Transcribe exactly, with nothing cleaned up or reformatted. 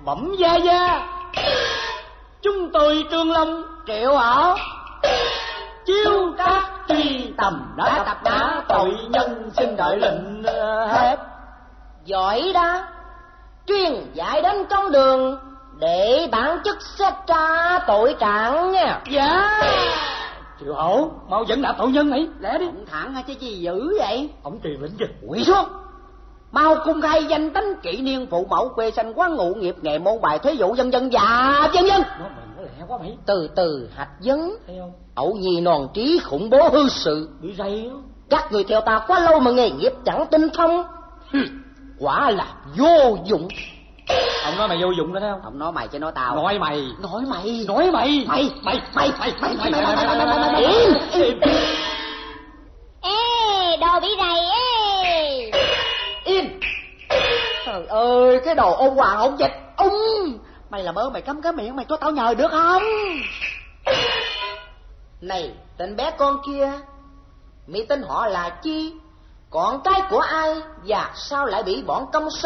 Bẩm gia gia, chúng tôi Trương Long Triệu Ở chiêu các truy tầm đã tập đá tội nhân, xin đợi lệnh hết. Giỏi đó, truyền dạy đến trong đường để bản chức xét tra tội trạng nha. Dạ. Triệu Hổ, mau dẫn nạp tội nhân ấy, lẽ đi. Ông thẳng hay chứ gì dữ vậy? Ông truyền lệnh gì? Quỳ xuống. Mau cung khai danh tính, kỷ niên, phụ mẫu, quê sanh, quán ngụ, nghiệp nghề, môn bài, thuế vụ, vân vân và vân vân. Nó mình nó lẹ quá mày. Từ từ hạch vấn. Thấy không? Ẩu nhi non trí khủng bố hư sự. Bị dày đó. Các người theo ta quá lâu mà nghề nghiệp chẳng tinh thông. Quả là vô dụng. Ông nói mày vô dụng đó thấy không? Ông nói mày chứ nói tao. Nói mày. Nói mày. Nói mày. Mày. Mày. Mày. Mày. Mày. Mày. Mày. Mày. Mày. Im. Im. Ê, đồ bị rầy ê. Im. Trời ơi, cái đồ ôn hoàng ôn dịch. Ông mày làm ơn mày cấm cái miệng mày cho tao nhờ được không? Này tên bé con kia, mi tên họ là chi? Con cái của ai và sao lại bị bọn công sơn